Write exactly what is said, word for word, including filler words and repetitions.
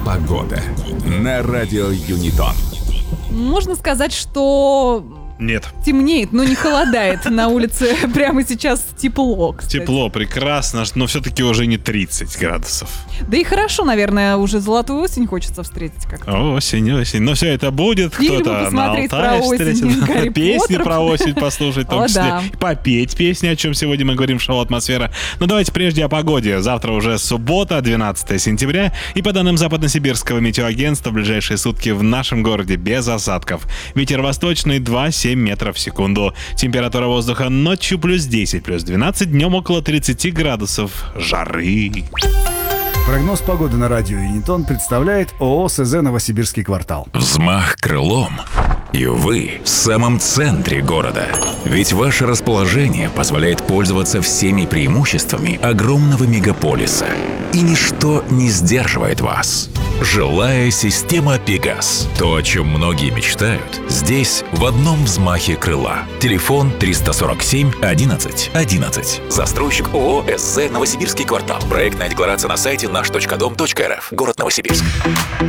Погода на радио Юнитон. Можно сказать, что... Нет. Темнеет, но не холодает. На улице прямо сейчас тепло, кстати. Тепло, прекрасно, но все-таки уже не тридцать градусов. Да и хорошо, наверное, уже золотую осень хочется встретить как-то. Осень, осень. Но все это будет. Фильмы Кто-то на посмотреть Алтае про осень, встретит. Гарри Песни Поттер. про осень послушать, в том О, числе. да. Попеть песни, о чем сегодня мы говорим в шоу «Атмосфера». Но давайте прежде о погоде. Завтра уже суббота, двенадцатое сентября. И по данным Западносибирского метеоагентства, в ближайшие сутки в нашем городе без осадков. Ветер восточный два семь метров в секунду. Температура воздуха ночью плюс десять, плюс двенадцать, днем около тридцать градусов жары. Прогноз погоды на радио Юнитон представляет ООО СЗ «Новосибирский квартал». Взмах крылом, и вы в самом центре города. Ведь ваше расположение позволяет пользоваться всеми преимуществами огромного мегаполиса. И ничто не сдерживает вас. Жилая система «Пегас». То, о чем многие мечтают, здесь в одном взмахе крыла. Телефон триста сорок семь одиннадцать одиннадцать. Застройщик ООО СЗ «Новосибирский квартал». Проектная декларация на сайте наш точка дом точка рф. Город Новосибирск.